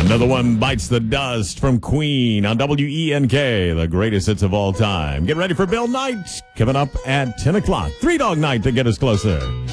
Another one bites the dust from Queen on WENK, the greatest hits of all time. Get ready for Bill Knight coming up at 10 o'clock. Three Dog Night to get us closer.